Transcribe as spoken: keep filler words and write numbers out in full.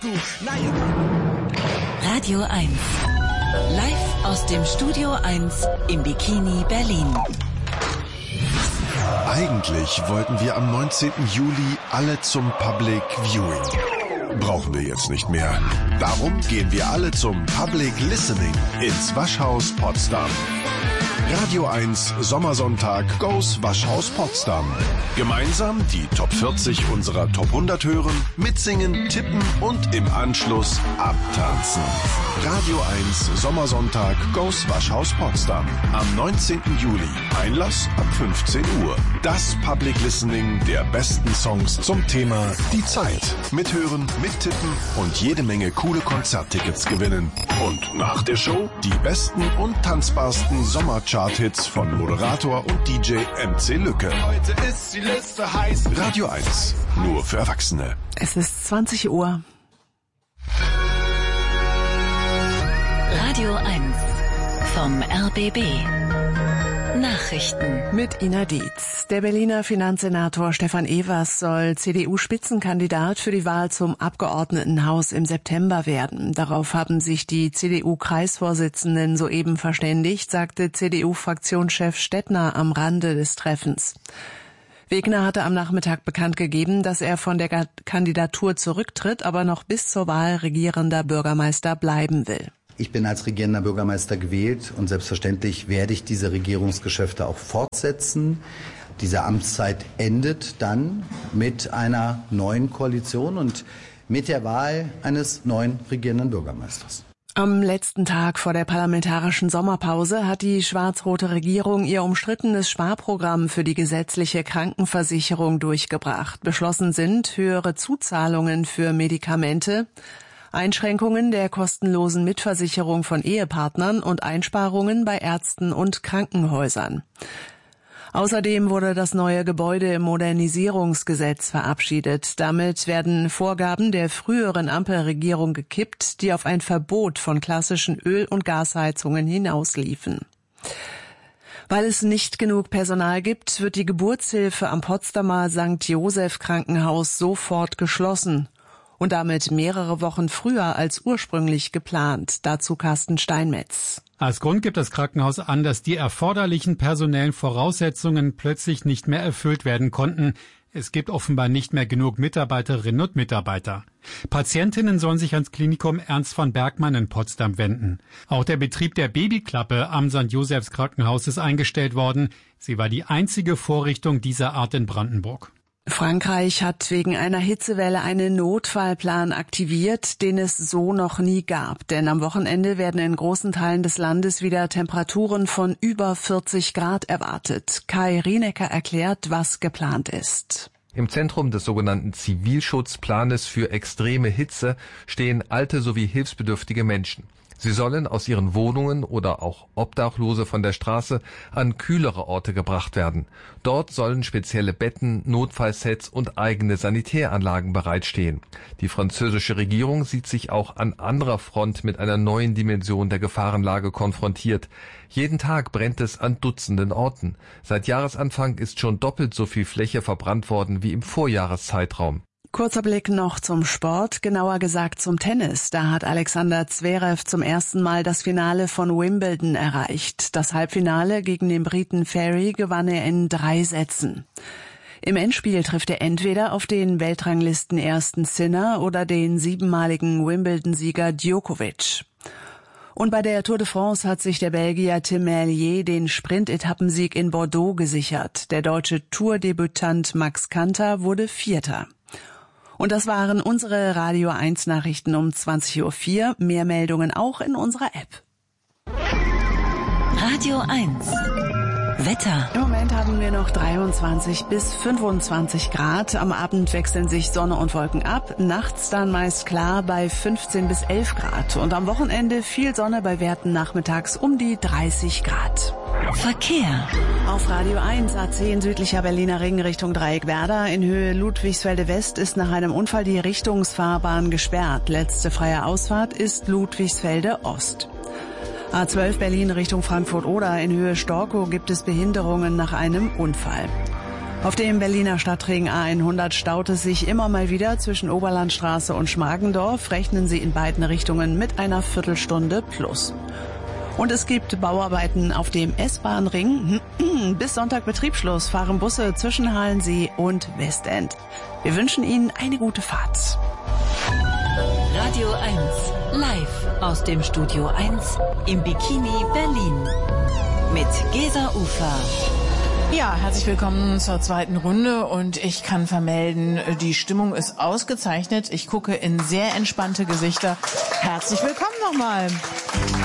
du, naja. Radio eins. Live aus dem Studio eins im Bikini Berlin. Eigentlich wollten wir am neunzehnten Juli alle zum Public Viewing. Brauchen wir jetzt nicht mehr. Darum gehen wir alle zum Public Listening ins Waschhaus Potsdam. Radio eins Sommersonntag goes Waschhaus Potsdam. Gemeinsam die Top vierzig unserer Top hundert hören, mitsingen, tippen und im Anschluss abtanzen. Radio eins Sommersonntag goes Waschhaus Potsdam. Am neunzehnten Juli. Einlass ab fünfzehn Uhr. Das Public Listening der besten Songs zum Thema Die Zeit. Mithören, mittippen und jede Menge coole Konzerttickets gewinnen. Und nach der Show die besten und tanzbarsten Sommerchart-Hits von Moderator und D J M C Lücke. Heute ist die Liste heiß. Radio eins, nur für Erwachsene. Es ist zwanzig Uhr. Radio eins vom R B B. Nachrichten mit Ina Dietz. Der Berliner Finanzsenator Stefan Evers soll C D U-Spitzenkandidat für die Wahl zum Abgeordnetenhaus im September werden. Darauf haben sich die C D U-Kreisvorsitzenden soeben verständigt, sagte C D U-Fraktionschef Stettner am Rande des Treffens. Wegner hatte am Nachmittag bekannt gegeben, dass er von der Kandidatur zurücktritt, aber noch bis zur Wahl regierender Bürgermeister bleiben will. Ich bin als regierender Bürgermeister gewählt und selbstverständlich werde ich diese Regierungsgeschäfte auch fortsetzen. Diese Amtszeit endet dann mit einer neuen Koalition und mit der Wahl eines neuen regierenden Bürgermeisters. Am letzten Tag vor der parlamentarischen Sommerpause hat die schwarz-rote Regierung ihr umstrittenes Sparprogramm für die gesetzliche Krankenversicherung durchgebracht. Beschlossen sind höhere Zuzahlungen für Medikamente, Einschränkungen der kostenlosen Mitversicherung von Ehepartnern und Einsparungen bei Ärzten und Krankenhäusern. Außerdem wurde das neue Gebäude im Modernisierungsgesetz verabschiedet. Damit werden Vorgaben der früheren Ampelregierung gekippt, die auf ein Verbot von klassischen Öl- und Gasheizungen hinausliefen. Weil es nicht genug Personal gibt, wird die Geburtshilfe am Potsdamer Sankt Joseph Krankenhaus sofort geschlossen. Und damit mehrere Wochen früher als ursprünglich geplant. Dazu Carsten Steinmetz. Als Grund gibt das Krankenhaus an, dass die erforderlichen personellen Voraussetzungen plötzlich nicht mehr erfüllt werden konnten. Es gibt offenbar nicht mehr genug Mitarbeiterinnen und Mitarbeiter. Patientinnen sollen sich ans Klinikum Ernst von Bergmann in Potsdam wenden. Auch der Betrieb der Babyklappe am Sankt Josephs Krankenhaus ist eingestellt worden. Sie war die einzige Vorrichtung dieser Art in Brandenburg. Frankreich hat wegen einer Hitzewelle einen Notfallplan aktiviert, den es so noch nie gab. Denn am Wochenende werden in großen Teilen des Landes wieder Temperaturen von über vierzig Grad erwartet. Kai Rienecker erklärt, was geplant ist. Im Zentrum des sogenannten Zivilschutzplanes für extreme Hitze stehen alte sowie hilfsbedürftige Menschen. Sie sollen aus ihren Wohnungen oder auch Obdachlose von der Straße an kühlere Orte gebracht werden. Dort sollen spezielle Betten, Notfallsets und eigene Sanitäranlagen bereitstehen. Die französische Regierung sieht sich auch an anderer Front mit einer neuen Dimension der Gefahrenlage konfrontiert. Jeden Tag brennt es an Dutzenden Orten. Seit Jahresanfang ist schon doppelt so viel Fläche verbrannt worden wie im Vorjahreszeitraum. Kurzer Blick noch zum Sport, genauer gesagt zum Tennis. Da hat Alexander Zverev zum ersten Mal das Finale von Wimbledon erreicht. Das Halbfinale gegen den Briten Ferry gewann er in drei Sätzen. Im Endspiel trifft er entweder auf den Weltranglisten-ersten Sinner oder den siebenmaligen Wimbledon-Sieger Djokovic. Und bei der Tour de France hat sich der Belgier Tim Merlier den Sprint-Etappensieg in Bordeaux gesichert. Der deutsche Tour-Debütant Max Kanter wurde Vierter. Und das waren unsere Radio eins Nachrichten um zwanzig Uhr vier. Mehr Meldungen auch in unserer App. Radio eins. Wetter. Im Moment haben wir noch dreiundzwanzig bis fünfundzwanzig Grad. Am Abend wechseln sich Sonne und Wolken ab. Nachts dann meist klar bei fünfzehn bis elf Grad. Und am Wochenende viel Sonne bei Werten nachmittags um die dreißig Grad. Verkehr. Auf Radio eins A zehn südlicher Berliner Ring Richtung Dreieck-Werder. In Höhe Ludwigsfelde West ist nach einem Unfall die Richtungsfahrbahn gesperrt. Letzte freie Ausfahrt ist Ludwigsfelde Ost. A zwölf Berlin Richtung Frankfurt-Oder. In Höhe Storkow gibt es Behinderungen nach einem Unfall. Auf dem Berliner Stadtring A hundert staut es sich immer mal wieder zwischen Oberlandstraße und Schmargendorf. Rechnen Sie in beiden Richtungen mit einer Viertelstunde plus. Und es gibt Bauarbeiten auf dem S-Bahn-Ring. Bis Sonntag Betriebsschluss fahren Busse zwischen Halensee und Westend. Wir wünschen Ihnen eine gute Fahrt. Radio eins, live aus dem Studio eins im Bikini Berlin. Mit Gesa Ufer. Ja, herzlich willkommen zur zweiten Runde und ich kann vermelden, die Stimmung ist ausgezeichnet. Ich gucke in sehr entspannte Gesichter. Herzlich willkommen nochmal.